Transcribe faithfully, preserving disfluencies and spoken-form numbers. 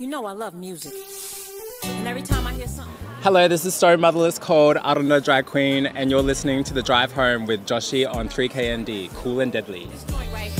You know I love music. And every time I hear something... Hello, this is So Motherless called I Don't Know Drag Queen, and you're listening to The Drive Home with Joshi on three K N D, Cool and Deadly.